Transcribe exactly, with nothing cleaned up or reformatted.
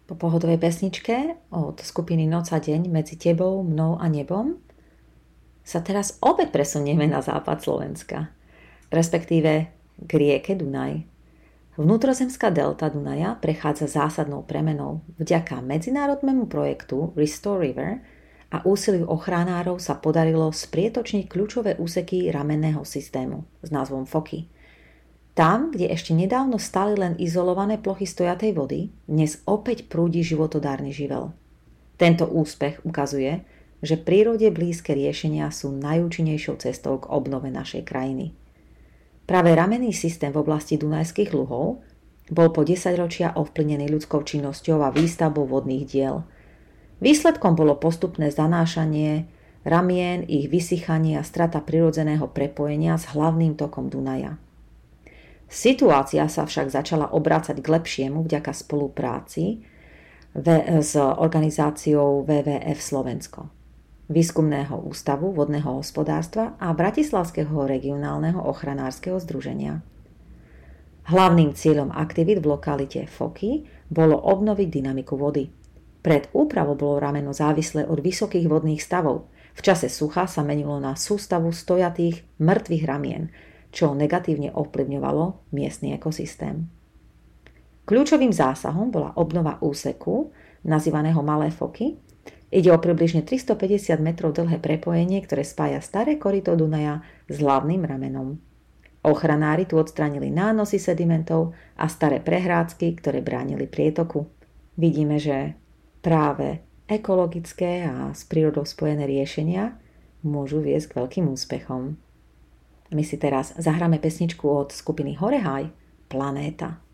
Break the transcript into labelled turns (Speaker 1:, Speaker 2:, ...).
Speaker 1: Po pohodovej pesničke od skupiny Noc a deň medzi tebou, mnou a nebom sa teraz opäť presunieme na západ Slovenska, respektíve k rieke Dunaj. Vnútrozemská delta Dunaja prechádza zásadnou premenou. Vďaka medzinárodnému projektu Restore River a úsiliu ochránárov sa podarilo sprietočniť kľúčové úseky ramenného systému s názvom Foky. Tam, kde ešte nedávno stáli len izolované plochy stojatej vody, dnes opäť prúdi životodárny živel. Tento úspech ukazuje, že prírode blízke riešenia sú najúčinnejšou cestou k obnove našej krajiny. Práve ramenný systém v oblasti Dunajských luhov bol po desaťročia ovplyvnený ľudskou činnosťou a výstavbou vodných diel. Výsledkom bolo postupné zanášanie ramien, ich vysychanie a strata prirodzeného prepojenia s hlavným tokom Dunaja. Situácia sa však začala obrácať k lepšiemu vďaka spolupráci s organizáciou W W F Slovensko, Výskumného ústavu vodného hospodárstva a Bratislavského regionálneho ochranárskeho združenia. Hlavným cieľom aktivít v lokalite Foky bolo obnoviť dynamiku vody. Pred úpravou bolo rameno závislé od vysokých vodných stavov. V čase sucha sa menilo na sústavu stojatých mŕtvych ramien, čo negatívne ovplyvňovalo miestny ekosystém. Kľúčovým zásahom bola obnova úseku, nazývaného Malé Foky. Ide o približne tristopäťdesiat metrov dlhé prepojenie, ktoré spája staré koryto Dunaja s hlavným ramenom. Ochranári tu odstránili nánosy sedimentov a staré prehrádzky, ktoré bránili prietoku. Vidíme, že práve ekologické a s prírodou spojené riešenia môžu viesť k veľkým úspechom. My si teraz zahráme pesničku od skupiny Horehaj, Planéta.